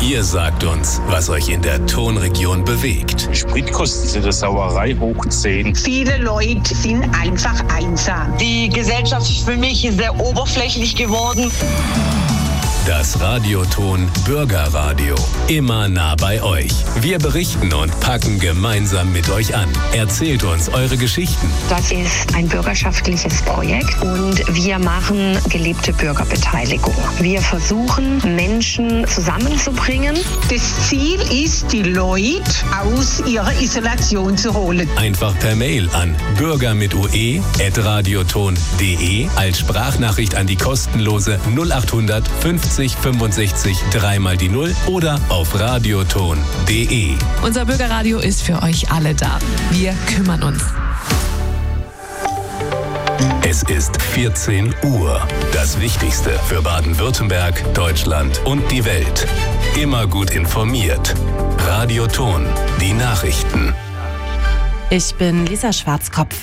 Ihr sagt uns, was euch in der Tonregion bewegt. Spritkosten sind eine Sauerei hoch 10. Viele Leute sind einfach einsam. Die Gesellschaft ist für mich sehr oberflächlich geworden. Das Radioton Bürgerradio. Immer nah bei euch. Wir berichten und packen gemeinsam mit euch an. Erzählt uns eure Geschichten. Das ist ein bürgerschaftliches Projekt und wir machen gelebte Bürgerbeteiligung. Wir versuchen, Menschen zusammenzubringen. Das Ziel ist, die Leute aus ihrer Isolation zu holen. Einfach per Mail an bürger@radioton.de als Sprachnachricht an die kostenlose 0800 50 65 3 mal die 0 oder auf radioton.de. Unser Bürgerradio ist für euch alle da. Wir kümmern uns. Es ist 14 Uhr. Das Wichtigste für Baden-Württemberg, Deutschland und die Welt. Immer gut informiert. Radioton, die Nachrichten. Ich bin Lisa Schwarzkopf.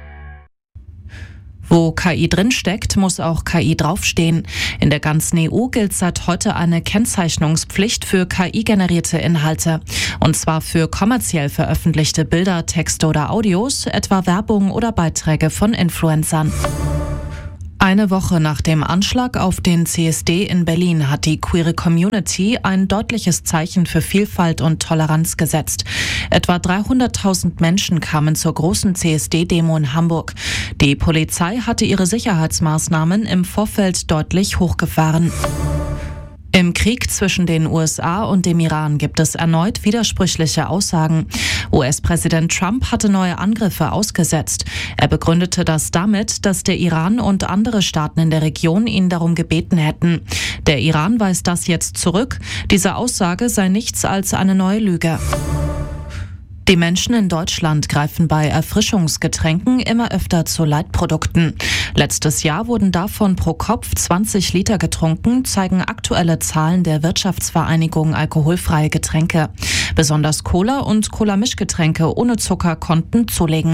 Wo KI drinsteckt, muss auch KI draufstehen. In der ganzen EU gilt seit heute eine Kennzeichnungspflicht für KI-generierte Inhalte. Und zwar für kommerziell veröffentlichte Bilder, Texte oder Audios, etwa Werbung oder Beiträge von Influencern. Eine Woche nach dem Anschlag auf den CSD in Berlin hat die queere Community ein deutliches Zeichen für Vielfalt und Toleranz gesetzt. Etwa 300.000 Menschen kamen zur großen CSD-Demo in Hamburg. Die Polizei hatte ihre Sicherheitsmaßnahmen im Vorfeld deutlich hochgefahren. Im Krieg zwischen den USA und dem Iran gibt es erneut widersprüchliche Aussagen. US-Präsident Trump hatte neue Angriffe ausgesetzt. Er begründete das damit, dass der Iran und andere Staaten in der Region ihn darum gebeten hätten. Der Iran weist das jetzt zurück. Diese Aussage sei nichts als eine neue Lüge. Die Menschen in Deutschland greifen bei Erfrischungsgetränken immer öfter zu Light-Produkten. Letztes Jahr wurden davon pro Kopf 20 Liter getrunken, zeigen aktuelle Zahlen der Wirtschaftsvereinigung Alkoholfreie Getränke. Besonders Cola und Cola-Mischgetränke ohne Zucker konnten zulegen.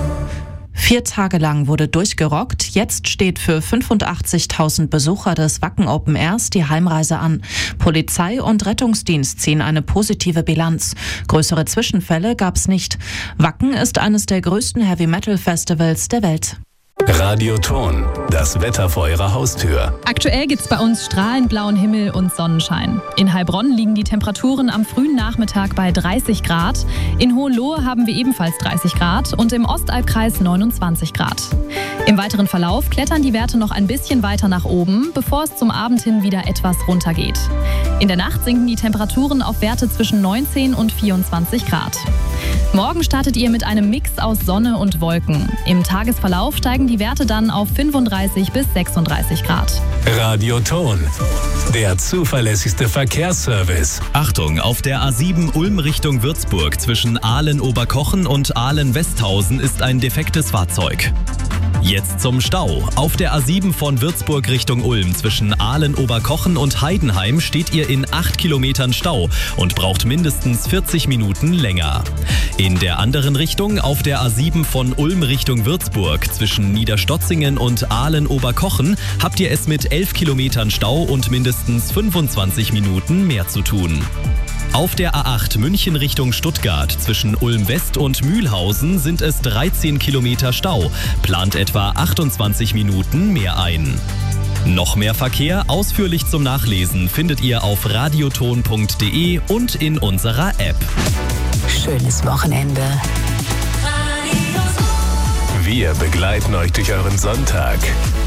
4 Tage lang wurde durchgerockt. Jetzt steht für 85.000 Besucher des Wacken Open Airs die Heimreise an. Polizei und Rettungsdienst ziehen eine positive Bilanz. Größere Zwischenfälle gab es nicht. Wacken ist eines der größten Heavy-Metal-Festivals der Welt. Radioton, das Wetter vor eurer Haustür. Aktuell gibt's bei uns strahlend blauen Himmel und Sonnenschein. In Heilbronn liegen die Temperaturen am frühen Nachmittag bei 30 Grad. In Hohenlohe haben wir ebenfalls 30 Grad und im Ostalbkreis 29 Grad. Im weiteren Verlauf klettern die Werte noch ein bisschen weiter nach oben, bevor es zum Abend hin wieder etwas runtergeht. In der Nacht sinken die Temperaturen auf Werte zwischen 19 und 24 Grad. Morgen startet ihr mit einem Mix aus Sonne und Wolken. Im Tagesverlauf steigen die Werte dann auf 35 bis 36 Grad. Radioton, der zuverlässigste Verkehrsservice. Achtung, auf der A7 Ulm Richtung Würzburg zwischen Aalen-Oberkochen und Aalen-Westhausen ist ein defektes Fahrzeug. Jetzt zum Stau. Auf der A7 von Würzburg Richtung Ulm zwischen Aalen-Oberkochen und Heidenheim steht ihr in 8 Kilometern Stau und braucht mindestens 40 Minuten länger. In der anderen Richtung auf der A7 von Ulm Richtung Würzburg zwischen Niederstotzingen und Aalen-Oberkochen habt ihr es mit 11 Kilometern Stau und mindestens 25 Minuten mehr zu tun. Auf der A8 München Richtung Stuttgart zwischen Ulm West und Mühlhausen sind es 13 Kilometer Stau, plant etwa 28 Minuten mehr ein. Noch mehr Verkehr ausführlich zum Nachlesen findet ihr auf radioton.de und in unserer App. Schönes Wochenende. Wir begleiten euch durch euren Sonntag.